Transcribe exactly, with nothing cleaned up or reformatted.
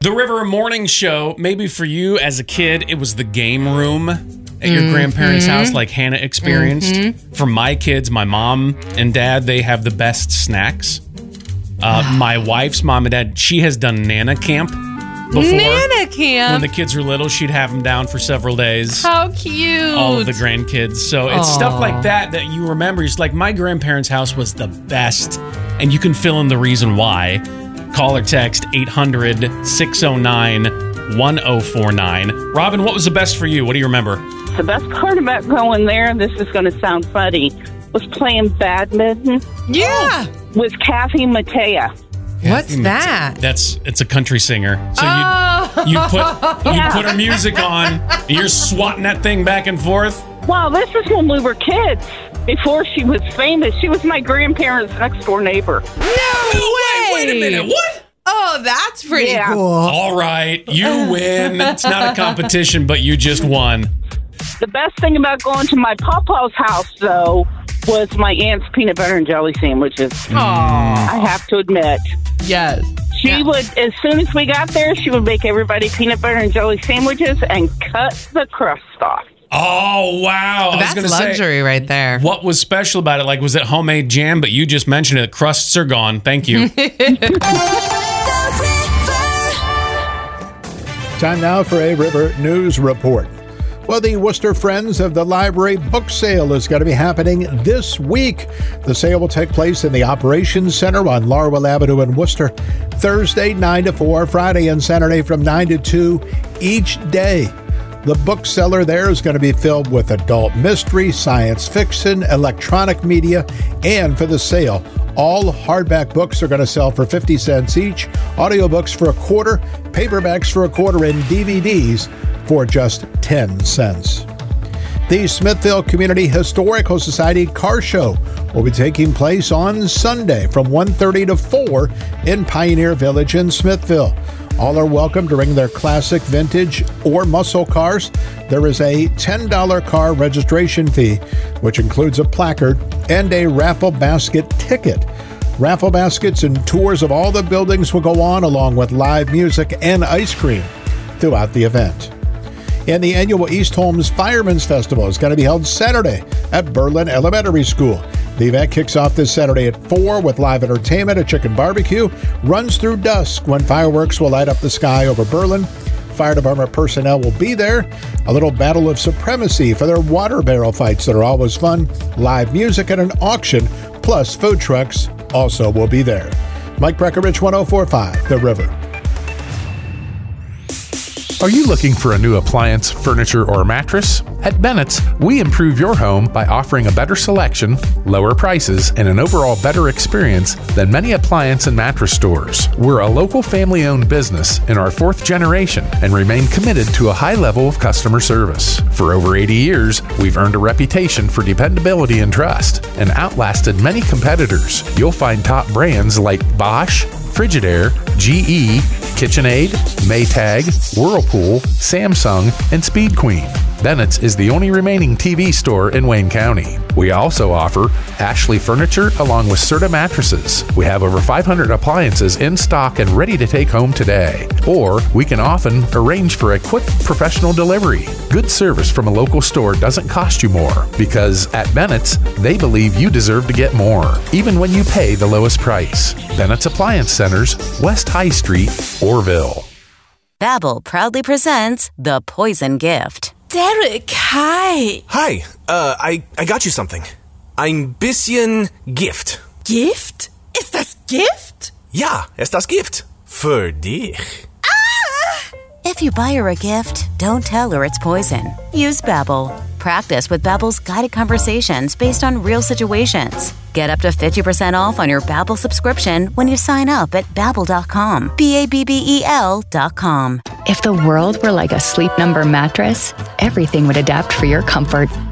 The River Morning Show, maybe for you as a kid, it was the game room at your Mm-hmm. grandparents' house like Hannah experienced. Mm-hmm. For my kids, my mom and dad, they have the best snacks. Uh, my wife's mom and dad, she has done Nana Camp before. Nana Camp? When the kids were little, she'd have them down for several days. How cute. All of the grandkids. So it's Aww. stuff like that that you remember. It's like my grandparents' house was the best. And you can fill in the reason why. Call or text eight hundred, six oh nine, one oh four nine. Robin, what was the best for you? What do you remember? The best part about going there, and this is going to sound funny, was playing badminton. Yeah. With Kathy Mattea. What's that? That's it's a country singer. So Oh. you you put you put her music on, and you're swatting that thing back and forth. Wow, this is when we were kids. Before she was famous, she was my grandparents' next door neighbor. No way. Wait a minute. What? Oh, that's pretty Yeah. cool. All right, you win. It's not a competition, but you just won. The best thing about going to my pawpaw's house, though, was my aunt's peanut butter and jelly sandwiches. I have to admit. Yes. She Yeah. would, as soon as we got there, she would make everybody peanut butter and jelly sandwiches and cut the crust off. Oh, wow. I was That's gonna luxury say, right there. what was special about it? Like, was it homemade jam? But you just mentioned it. Crusts are gone. Thank you. Time now for a River News Report. Well, the Worcester Friends of the Library book sale is going to be happening this week. The sale will take place in the Operations Center on Larwell Avenue in Worcester, Thursday nine to four, Friday and Saturday from nine to two each day. The bookseller there is going to be filled with adult mystery, science fiction, electronic media, and for the sale, all hardback books are going to sell for fifty cents each, audiobooks for a quarter, paperbacks for a quarter, and D V Ds for just ten cents. The Smithville Community Historical Society Car Show will be taking place on Sunday from one thirty to four in Pioneer Village in Smithville. All are welcome to bring their classic, vintage, or muscle cars. There is a ten dollars car registration fee, which includes a placard and a raffle basket ticket. Raffle baskets and tours of all the buildings will go on, along with live music and ice cream throughout the event. And the annual East Holmes Firemen's Festival is going to be held Saturday at Berlin Elementary School. The event kicks off this Saturday at four with live entertainment, a chicken barbecue, runs through dusk when fireworks will light up the sky over Berlin. Fire department personnel will be there. A little battle of supremacy for their water barrel fights that are always fun. Live music and an auction, plus food trucks also will be there. Mike Breckenridge, one oh four point five, The River. Are you looking for a new appliance, furniture, or mattress? At Bennett's, we improve your home by offering a better selection, lower prices, and an overall better experience than many appliance and mattress stores. We're a local family-owned business in our fourth generation and remain committed to a high level of customer service. For over eighty years, we've earned a reputation for dependability and trust and outlasted many competitors. You'll find top brands like Bosch, Frigidaire, G E, KitchenAid, Maytag, Whirlpool, Samsung, and Speed Queen. Bennett's is the only remaining T V store in Wayne County. We also offer Ashley Furniture along with Serta Mattresses. We have over five hundred appliances in stock and ready to take home today. Or we can often arrange for a quick professional delivery. Good service from a local store doesn't cost you more because at Bennett's, they believe you deserve to get more, even when you pay the lowest price. Bennett's Appliance Centers, West High Street, Orville. Babbel proudly presents The Poison Gift. Derek, hi. Hi, uh, I, I got you something. Ein bisschen Gift. Gift? Ist das Gift? Ja, es ist das Gift. Für dich. Ah! If you buy her a gift, don't tell her it's poison. Use Babbel. Practice with Babbel's guided conversations based on real situations. Get up to fifty percent off on your Babbel subscription when you sign up at babbel dot com. B A B B E L dot com. If the world were like a Sleep Number mattress, everything would adapt for your comfort.